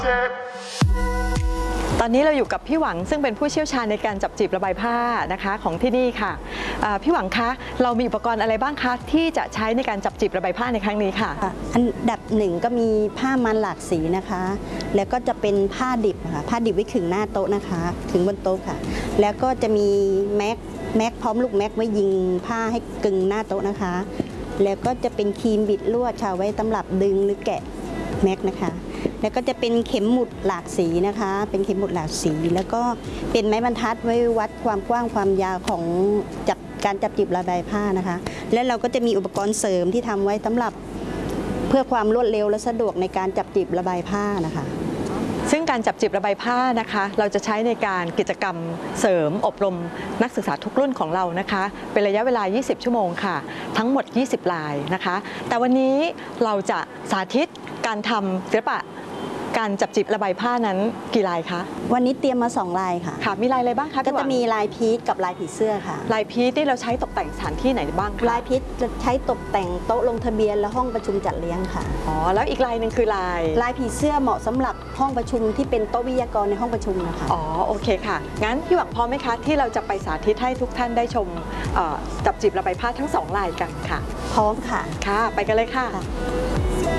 ตอนนี้เราอยู่กับพี่หวังซึ่งเป็นผู้เชี่ยวชาญในการจับจีบระบายผ้านะคะของที่นี่ค่ะพี่หวังคะเรามีอุปกรณ์อะไรบ้างคะที่จะใช้ในการจับจีบระบายผ้าในครั้งนี้ค่ะอันดับหนึ่งก็มีผ้ามันหลากสีนะคะแล้วก็จะเป็นผ้าดิบค่ะผ้าดิบไว้ขึงหน้าโต๊ะนะคะขึงบนโต๊ะค่ะแล้วก็จะมีแม็กพร้อมลูกแม็กไว้ยิงผ้าให้กึงหน้าโต๊ะนะคะแล้วก็จะเป็นครีมบิดลวดค่ะไว้สำหรับดึงหรือแกะแม็กนะคะแล้วก็จะเป็นเข็มหมุดหลากสีนะคะเป็นเข็มหมุดหลากสีแล้วก็เป็นไม้บรรทัดไว้วัดความกว้างความยาวของการจับจีบระบายผ้านะคะและเราก็จะมีอุปกรณ์เสริมที่ทำไว้สำหรับเพื่อความรวดเร็วและสะดวกในการจับจีบระบายผ้านะคะซึ่งการจับจีบระบายผ้านะคะเราจะใช้ในการกิจกรรมเสริมอบรมนักศึกษาทุกรุ่นของเรานะคะเป็นระยะเวลา20 ชั่วโมงค่ะทั้งหมด20 ลายนะคะแต่วันนี้เราจะสาธิตการทำศิลปะการจับจีบระบายผ้านั้นกี่ลายคะวันนี้เตรียมมา2ลายค่ะค่ะมีลายอะไรบ้างคะก็จะมีลายพีชกับลายผีเสื้อค่ะลายพีชที่เราใช้ตกแต่งสถานที่ไหนบ้างคะลายพีชจะใช้ตกแต่งโต๊ะลงทะเบียนและห้องประชุมจัดเลี้ยงค่ะอ๋อแล้วอีกลายหนึ่งคือลายผีเสื้อเหมาะสำหรับห้องประชุมที่เป็นโต๊ะวิทยากรในห้องประชุมนะคะอ๋อโอเคค่ะงั้นพี่หวังพร้อมไหมคะที่เราจะไปสาธิตให้ทุกท่านได้ชมจับจีบระบายผ้าทั้ง2ลายกันค่ะพร้อมค่ะค่ะไปกันเลยค่ะ